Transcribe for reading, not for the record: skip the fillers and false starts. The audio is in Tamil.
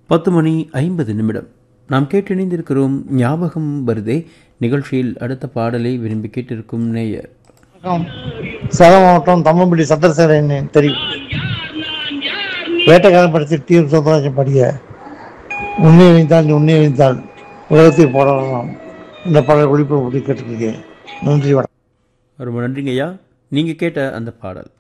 10:50 நாம் கேட்டிணைந்திருக்கிறோம். ஞாபகம் வருதே நிகழ்ச்சியில் அடுத்த பாடலை விரும்பி கேட்டிருக்கும் நேயர். சேலம் மாவட்டம் தம்மம்பள்ளி சந்திரசேகரன் தெரியும். வேட்டைக்காரன் படத்தில் டி எம் சௌந்தரராஜன் பாடிய உன்னை வைத்தால் நீ உன்னை வைத்தால் உலகத்தை போடலாம் இந்த பாடல் ஒளிபரப்பு கேட்டுருக்கேன். நன்றி, வணக்கம். ரொம்ப நன்றிங்க ஐயா. நீங்கள் கேட்ட அந்த பாடல்